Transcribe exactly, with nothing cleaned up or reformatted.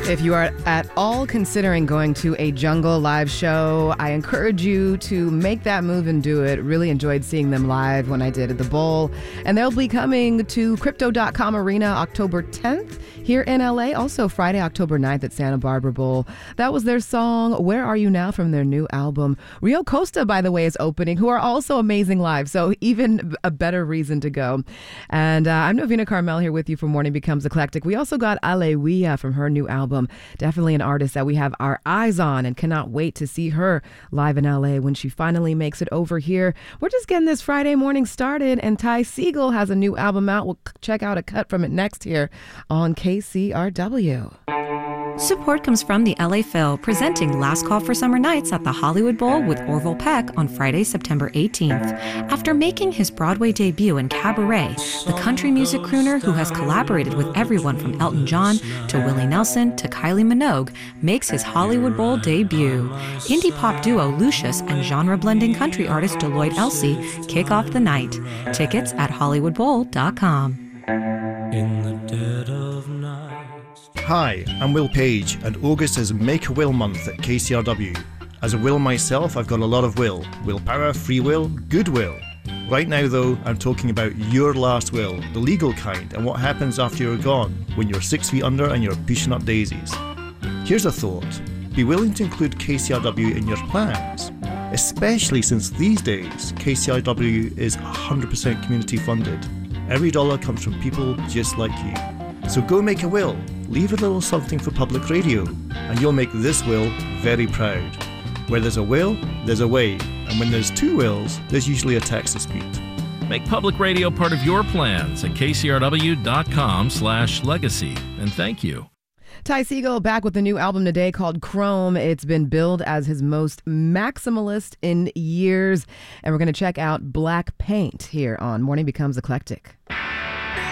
If you are at all considering going to a Jungle live show, I encourage you to make that move and do it. Really enjoyed seeing them live when I did at the Bowl. And they'll be coming to Crypto dot com Arena October tenth here in L A. Also Friday, October ninth at Santa Barbara Bowl. That was their song, Where Are You Now, from their new album. Rio Costa, by the way, is opening, who are also amazing live. So even a better reason to go. And uh, I'm Novena Carmel here with you for Morning Becomes Eclectic. We also got Aleluya from her new album. Definitely an artist that we have our eyes on and cannot wait to see her live in L A when she finally makes it over here. We're just getting this Friday morning started, and Ty Segall has a new album out. We'll check out a cut from it next here on K C R W. Support comes from the L A Phil, presenting Last Call for Summer Nights at the Hollywood Bowl with Orville Peck on Friday, September eighteenth. After making his Broadway debut in Cabaret, the country music crooner who has collaborated with everyone from Elton John to Willie Nelson to Kylie Minogue makes his Hollywood Bowl debut. Indie pop duo Lucius and genre-blending country artist Deloitte Elsey kick off the night. Tickets at hollywood bowl dot com. In the dead of night. Hi, I'm Will Page, and August is Make a Will month at K C R W. As a Will myself, I've got a lot of will. Willpower, free will, goodwill. Right now though, I'm talking about your last will, the legal kind, and what happens after you're gone, when you're six feet under and you're pushing up daisies. Here's a thought. Be willing to include K C R W in your plans, especially since these days K C R W is one hundred percent community funded. Every dollar comes from people just like you. So go make a will. Leave a little something for public radio, and you'll make this will very proud. Where there's a will, there's a way, and when there's two wills, there's usually a tax dispute. Make public radio part of your plans at k c r w dot com slash legacy, and thank you. Ty Segall back with a new album today called Chrome. It's been billed as his most maximalist in years, and we're going to check out Black Paint here on Morning Becomes Eclectic.